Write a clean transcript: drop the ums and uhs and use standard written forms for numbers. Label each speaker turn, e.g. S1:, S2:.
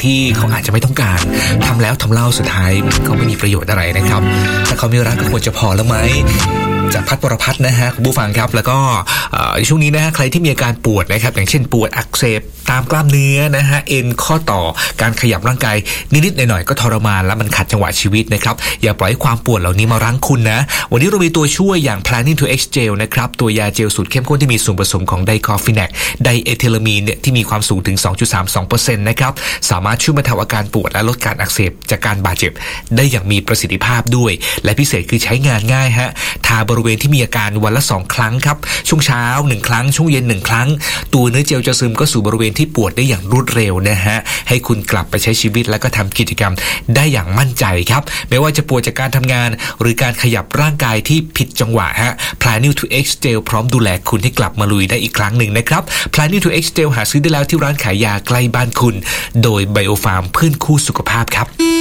S1: ที่เขาอาจจะไม่ต้องการทำแล้วทำเล่าสุดท้ายก็ไม่มีประโยชน์อะไรนะครับถ้าเขาไม่รักก็ควรจะพอแล้วไหมจากพัฒน์ วรพัฒน์นะฮะคุณผู้ฟังครับแล้วก็ช่วงนี้นะฮะใครที่มีอาการปวดนะครับอย่างเช่นปวดอักเสบตามกล้ามเนื้อนะฮะเอ็นข้อต่อการขยับร่างกายนิดๆหน่อยๆก็ทรมานและมันขัดจังหวะชีวิตนะครับอย่าปล่อยให้ความปวดเหล่านี้มารั้งคุณนะวันนี้เรามีตัวช่วยอย่าง Planning to X Gel นะครับตัวยาเจลสูตรเข้มข้นที่มีส่วนผสมของไดคอฟิแนกไดเอทิลามีนเนี่ยที่มีความสูงถึง 2.32% นะครับสามารถช่วยบรรเทาอาการปวดและลดการอักเสบจากการบาดเจ็บได้อย่างมีประสิทธิภาพด้วยและพิเศษคือใช้งานง่ายฮะทาบริเวณที่มีอาการวันละ2ครั้งครับช่วงเช้า1ครั้งช่วงเย็น1ครั้งตัวเนื้อเจลจะซึมก็สู่บริเวณที่ปวดได้อย่างรวดเร็วนะฮะให้คุณกลับไปใช้ชีวิตและก็ทำกิจกรรมได้อย่างมั่นใจครับไม่ว่าจะปวดจากการทำงานหรือการขยับร่างกายที่ผิดจังหวะฮะ Planning to X Gel พร้อมดูแลคุณให้กลับมาลุยได้อีกครั้งหนึ่งนะครับ Planning to X Gel หาซื้อได้แล้วที่ร้านขายยาใกล้บ้านคุณโดย Biofarm เพื่อนคู่สุขภาพครับ